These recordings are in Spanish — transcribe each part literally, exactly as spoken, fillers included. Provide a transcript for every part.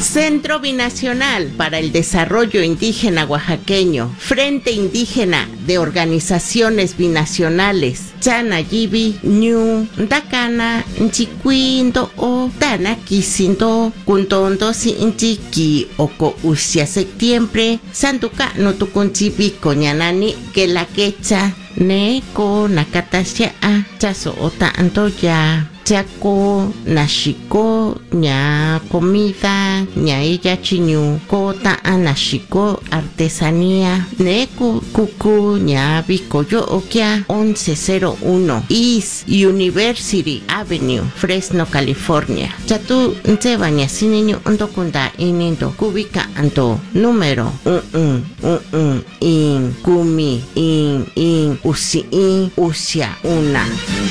Centro Binacional para el Desarrollo Indígena Oaxaqueño, Frente Indígena de Organizaciones Binacionales, Chanayibi, Ñu, Dakana, Nchiquindo o Dana Kisindo, Kuntondo Sinchiki, Oko Usia Septiembre, Santuka no Tukunchibi, Coñanani, que la quecha, Neko, Nakatasha, Chaso Ota Antoya. Chaco, nashiko, ña comida, ña ella chiñu, kota anashiko, artesanía, neku, kuku, ña bikoyo okia, once cero uno, East University Avenue, Fresno, California. Chatu, ntseba ña siniñu ondokunda inindo, kubika anto, número, un un, un un, in, kumi, in, in, usi, in, usia, una.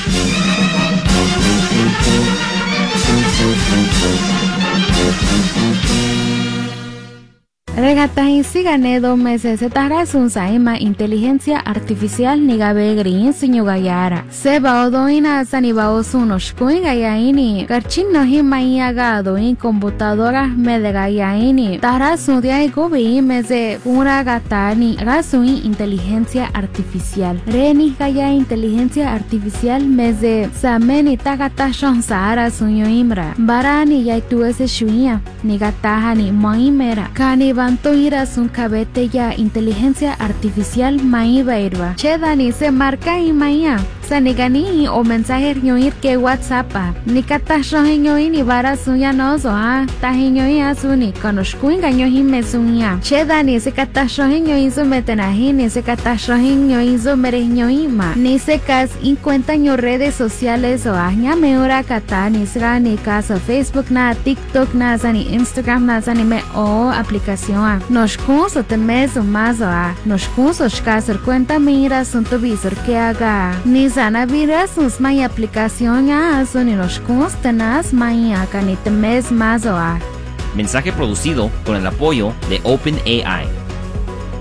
Regatahin sigane dos meses se tará un saima inteligencia artificial nigabe green sinyo gayara. Seba odoina sanibao sunos kuin gayaini. Garchin no himaya gado in computadora me de gayaini. Tará su dia gobi meze una gatani. Gasuin inteligencia artificial. Reni gaya inteligencia artificial meze sameni tagata shon sahara sunyo imra. Barani yaitu ese shuia. Nigatahani moimera. Kani Banto ira sun cabete ya inteligencia artificial maiba irba. Chedani se marca y maya. Sanigani o mensaje ñoir que WhatsApp. Ni katashohe ñoir ni bara suya nozo ha. Tahi ñoir asuni. Konoshkuin gaño hime sunya. Chedani se katashohe ñoir zo metenahi. Ni se katashohe ñoir zo mere ñoir ma. Ni se kas in cuenta ño redes sociales o ahña meura kata. Ni se ni caso Facebook na TikTok na zani Instagram na zani me o aplicación. Nos cursos de mes o más o a. Nos cursos casar cuenta mira son tu visor que haga. Ni sana viras sus may aplicación ya son ni nos cursos tenas may acá ni te mes más o a. Mensaje producido con el apoyo de OpenAI.